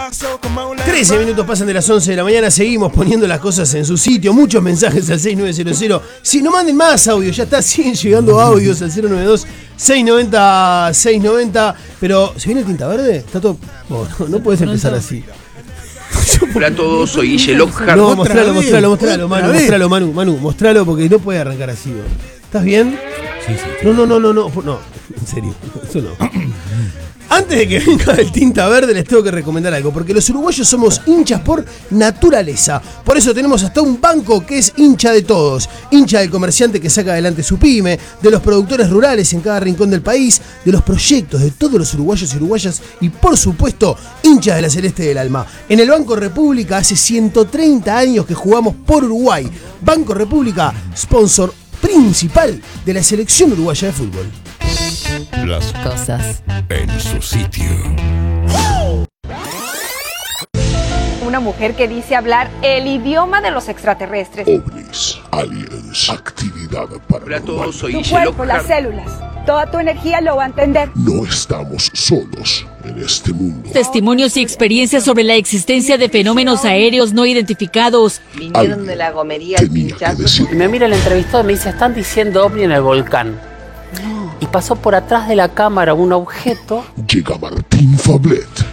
13 minutos pasan de las 11 de la mañana, seguimos poniendo las cosas en su sitio, muchos mensajes al 6900. Si no manden más audios, ya está, siguen llegando audios al 092-690-690. Pero, ¿se viene el tinta verde? Está todo... Oh, no puedes empezar así. Hola a todos, soy Guille Lockhart. No, mostralo, Manu, mostralo porque no puede arrancar así. ¿No? ¿Estás bien? Sí. No, en serio, eso no. Antes de que venga el tinta verde les tengo que recomendar algo, porque los uruguayos somos hinchas por naturaleza. Por eso tenemos hasta un banco que es hincha de todos. Hincha del comerciante que saca adelante su pyme, de los productores rurales en cada rincón del país, de los proyectos de todos los uruguayos y uruguayas y por supuesto, hinchas de la Celeste del Alma. En el Banco República hace 130 años que jugamos por Uruguay. Banco República, sponsor principal de la selección uruguaya de fútbol. Las cosas en su sitio. Una mujer que dice hablar el idioma de los extraterrestres. OVNIs, aliens, actividad paranormal. Hola a todos, soy Tu Guille cuerpo, las Lockhart. células, toda tu energía lo va a entender. No estamos solos en este mundo. Testimonios y experiencias sobre la existencia de fenómenos aéreos no identificados. Vinieron de la gomería al Tenía que pinchazo. decir. Y me mira el entrevistado y me dice, están diciendo ovni en el volcán. Y pasó por atrás de la cámara un objeto. Llega Martín Fablet